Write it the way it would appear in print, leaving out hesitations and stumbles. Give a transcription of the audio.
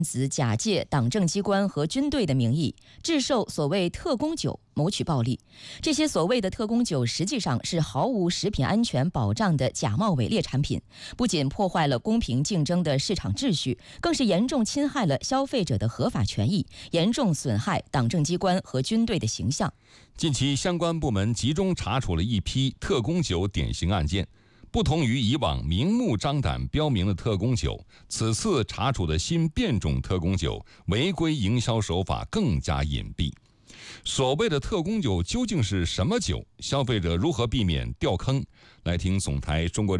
子假借党政机关和军队的名义制售所谓特供酒，谋取暴利。这些所谓的特供酒实际上是毫无食品安全保障的假冒伪劣产品，不仅破坏了公平竞争的市场秩序，更是严重侵害了消费者的合法权益，严重损害党政机关和军队的形象。 近期，相关部门集中查处了一批特供酒典型案件。不同于以往明目张胆标明的特供酒，此次查处的新变种特供酒违规营销手法更加隐蔽。所谓的特供酒究竟是什么酒？消费者如何避免掉坑？来听总台中国